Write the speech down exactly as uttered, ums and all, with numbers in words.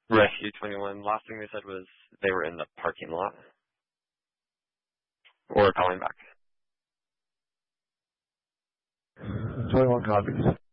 Rescue twenty-one. Last thing they said was they were in the parking lot. Or calling back. twenty-one copies.